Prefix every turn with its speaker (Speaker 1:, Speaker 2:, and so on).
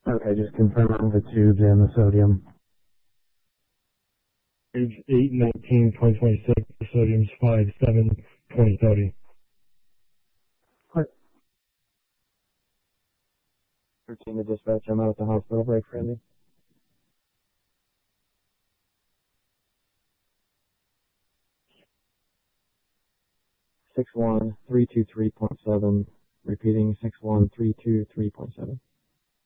Speaker 1: Okay, just confirming the tubes and the sodium.
Speaker 2: Page 8/19/2026. The sodium's 5/7/2030.
Speaker 1: What? 13 to dispatch. I'm out at the hospital. Break friendly. Six 1 323.7. Repeating 6 1 323.7.